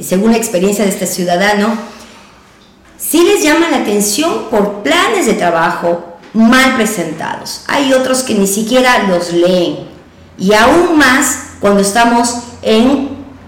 según la experiencia de este ciudadano, sí les llama la atención por planes de trabajo mal presentados. Hay otros que ni siquiera los leen, y aún más cuando estamos en un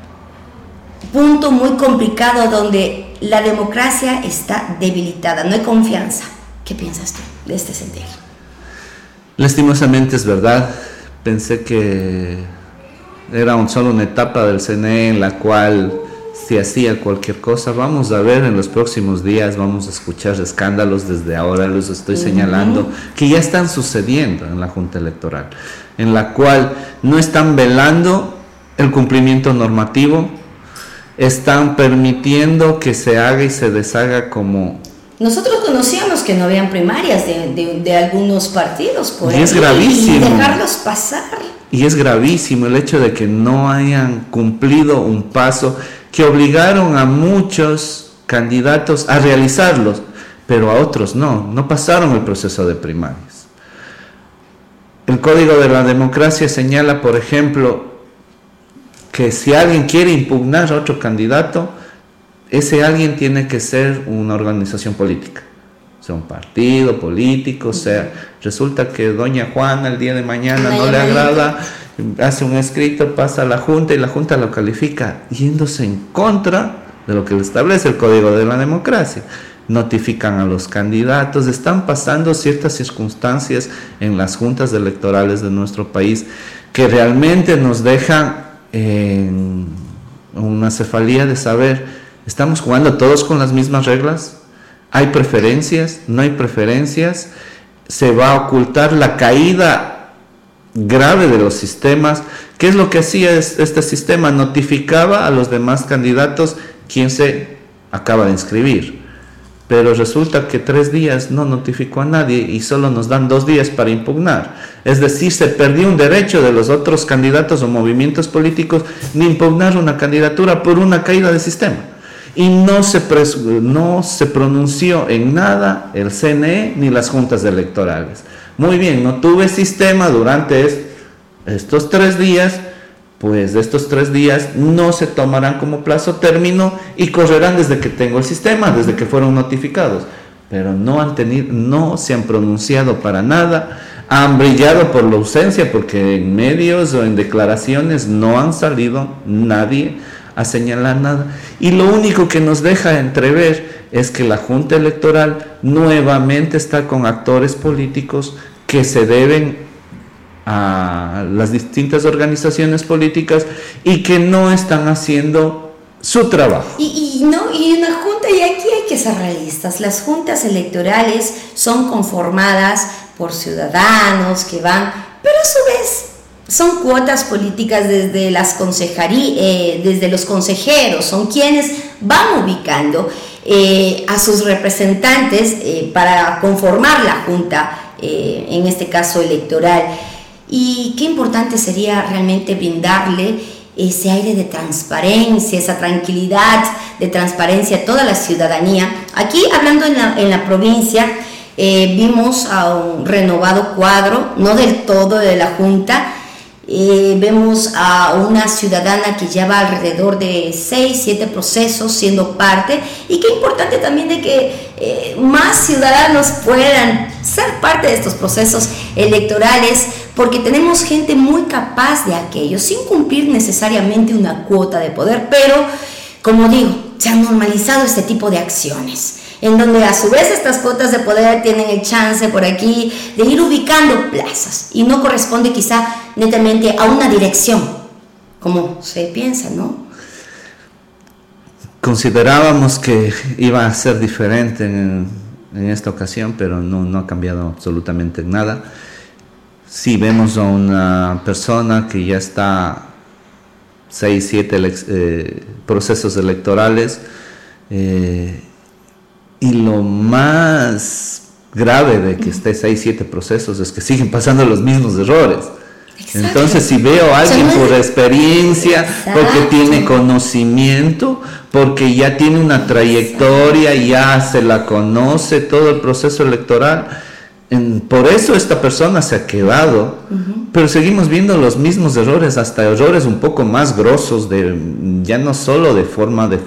punto muy complicado donde la democracia está debilitada, no hay confianza. ¿Qué piensas tú de este sentir? Lastimosamente es verdad. Pensé que era solo una etapa del CNE en la cual se hacía cualquier cosa. Vamos a ver en los próximos días, vamos a escuchar escándalos. Desde ahora los estoy señalando que ya están sucediendo en la Junta Electoral, en la cual no están velando el cumplimiento normativo, están permitiendo que se haga y se deshaga como... Nosotros conocíamos que no habían primarias de algunos partidos por y es gravísimo. Y dejarlos pasar. Y es gravísimo el hecho de que no hayan cumplido un paso que obligaron a muchos candidatos a realizarlos, pero a otros no pasaron el proceso de primarias. El Código de la Democracia señala, por ejemplo, que si alguien quiere impugnar a otro candidato, ese alguien tiene que ser una organización política, sea un partido político, sea... Resulta que doña Juana el día de mañana no le agrada, hace un escrito, pasa a la Junta y la Junta lo califica yéndose en contra de lo que establece el Código de la Democracia. Notifican a los candidatos, están pasando ciertas circunstancias en las juntas electorales de nuestro país que realmente nos dejan en una cefalía de saber... ¿Estamos jugando todos con las mismas reglas? ¿Hay preferencias? ¿No hay preferencias? ¿Se va a ocultar la caída grave de los sistemas? ¿Qué es lo que hacía este sistema? Notificaba a los demás candidatos quién se acaba de inscribir. Pero resulta que 3 días no notificó a nadie y solo nos dan 2 días para impugnar. Es decir, se perdió un derecho de los otros candidatos o movimientos políticos de impugnar una candidatura por una caída de sistema. Y no se pronunció en nada el CNE ni las juntas electorales. Muy bien, no tuve sistema durante estos 3 días, pues estos 3 días no se tomarán como plazo término y correrán desde que tengo el sistema, desde que fueron notificados. Pero no se han pronunciado para nada, han brillado por la ausencia, porque en medios o en declaraciones no han salido nadie a señalar nada, y lo único que nos deja entrever es que la Junta Electoral nuevamente está con actores políticos que se deben a las distintas organizaciones políticas y que no están haciendo su trabajo. Y una junta, y aquí hay que ser realistas, las juntas electorales son conformadas por ciudadanos que van, pero a su vez son cuotas políticas desde desde los consejeros, son quienes van ubicando a sus representantes para conformar la junta, en este caso electoral. Y qué importante sería realmente brindarle ese aire de transparencia, esa tranquilidad de transparencia a toda la ciudadanía. Aquí, hablando en la provincia, vimos a un renovado cuadro, no del todo de la junta. Vemos a una ciudadana que lleva alrededor de 6-7 procesos siendo parte, y qué importante también de que más ciudadanos puedan ser parte de estos procesos electorales, porque tenemos gente muy capaz de aquello, sin cumplir necesariamente una cuota de poder, pero como digo, se han normalizado este tipo de acciones, en donde a su vez estas cuotas de poder tienen el chance por aquí de ir ubicando plazas, y no corresponde quizá netamente a una dirección, como se piensa, ¿no? Considerábamos que iba a ser diferente en esta ocasión, pero no ha cambiado absolutamente nada. Sí vemos a una persona que ya está 6-7 procesos electorales, y lo más grave de que esté 6-7 procesos es que siguen pasando los mismos errores. Exacto. Entonces, si veo a alguien por experiencia, exacto, porque tiene conocimiento, porque ya tiene una trayectoria, ya se la conoce todo el proceso electoral, por eso esta persona se ha quedado, pero seguimos viendo los mismos errores, hasta errores un poco más grosos, ya no solo de forma de